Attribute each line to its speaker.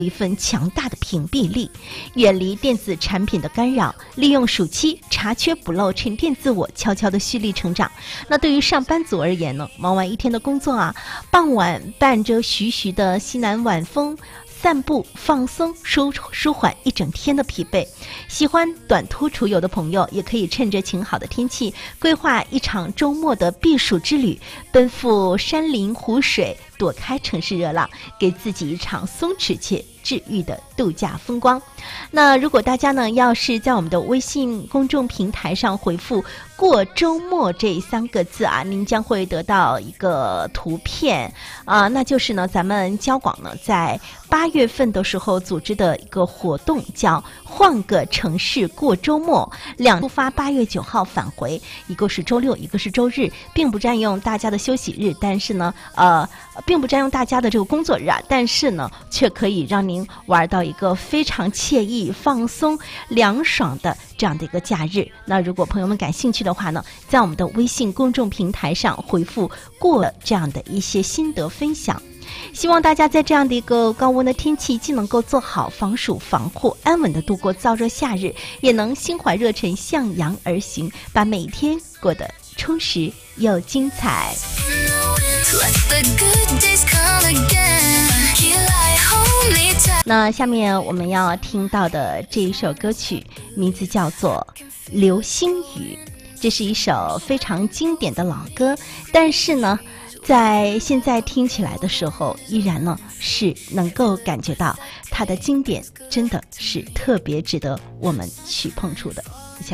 Speaker 1: 一份强大的屏蔽力，远离电子产品的干扰，利用暑期查缺补漏，沉淀自我，悄悄的蓄力成长。那对于上班族而言呢，忙完一天的工作啊，傍晚伴着徐徐的西南晚风，散步放松，舒缓一整天的疲惫。喜欢短途出游的朋友，也可以趁着晴好的天气，规划一场周末的避暑之旅，奔赴山林湖水，躲开城市热浪，给自己一场松弛且治愈的度假风光。那如果大家呢，要是在我们的微信公众平台上回复过周末这3个字啊，您将会得到一个图片啊，那就是呢咱们交广呢在8月份的时候组织的一个活动，叫换个城市过周末，出发8月9号返回，一个是周六，一个是周日，并不占用大家的休息日，但是呢并不占用大家的这个工作日啊，但是呢却可以让您玩到一个非常惬意、放松、凉爽的这样的一个假日。那如果朋友们感兴趣的话呢，在我们的微信公众平台上回复过这样的一些心得分享。希望大家在这样的一个高温的天气，既能够做好防暑防护，安稳地度过燥热夏日，也能心怀热忱向阳而行，把每一天过得充实又精彩。那下面我们要听到的这一首歌曲名字叫做《流星雨》，这是一首非常经典的老歌，但是呢在现在听起来的时候，依然呢是能够感觉到它的经典真的是特别值得我们去碰触的。